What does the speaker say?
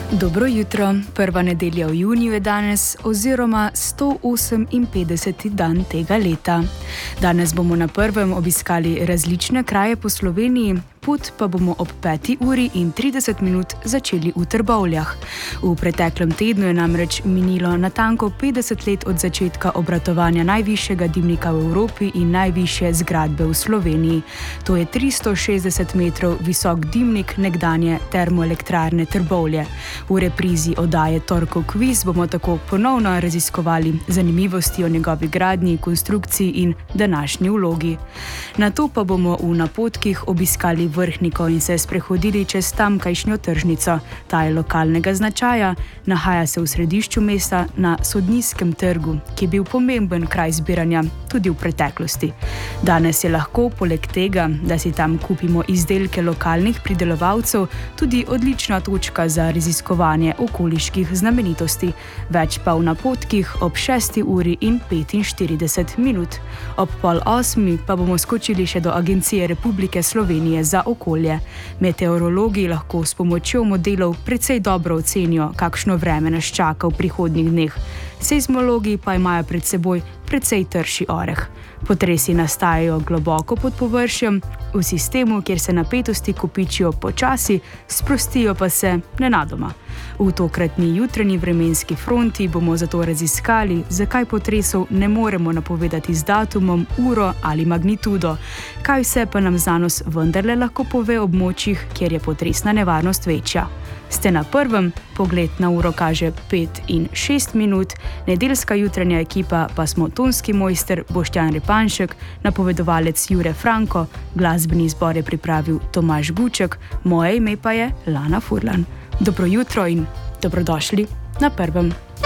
Dobro jutro, prva nedelja v juniju je danes oziroma 158. dan tega leta. Danes bomo na prvem obiskali različne kraje po Sloveniji, pot pa bomo ob 5:30 začeli v Trbovljah. V preteklem tednu je namreč minilo natanko 50 let od začetka obratovanja najvišjega dimnika v Evropi in najvišje zgradbe v Sloveniji. To je 360 metrov visok dimnik nekdanje termoelektrarne Trbovlje. V reprizi oddaje Torkov kviz bomo tako ponovno raziskovali zanimivosti o njegovi gradnji, konstrukciji in današnji vlogi. Nato pa bomo v napotkih obiskali Vrhniko in se sprehodili čez tamkajšnjo tržnico. Ta je lokalnega značaja, nahaja se v središču mesta na Sodniskem trgu, ki je bil pomemben kraj zbiranja tudi v preteklosti. Danes je lahko, poleg tega, da si tam kupimo izdelke lokalnih pridelovalcev, tudi odlična točka za raziskovanje okoliških znamenitosti. Več pa v napotkih ob 6:45. Ob 7:30 pa bomo skočili še do Agencije Republike Slovenije za okolje. Meteorologi lahko s pomočjo modelov precej dobro ocenijo, kakšno vreme nas čaka v prihodnjih dneh. Seizmologi pa imajo pred seboj precej trši oreh. Potresi nastajajo globoko pod površjem, v sistemu, kjer se napetosti kopičijo počasi, sprostijo pa se nenadoma. V tokratni jutranji vremenski fronti bomo zato raziskali, zakaj potresov ne moremo napovedati z datumom, uro ali magnitudo. Kaj vse pa nam znanost vendarle lahko pove o območjih, kjer je potresna nevarnost večja. Ste na prvem, pogled na uro kaže 5:06, nedeljska jutranja ekipa pa smo tonski mojster Boštjan Repanšek, napovedovalec Jure Franko, glasbeni izbor je pripravil Tomaž Guček, moje ime pa je Lana Furlan. Dobro jutro in dobrodošli na prvem.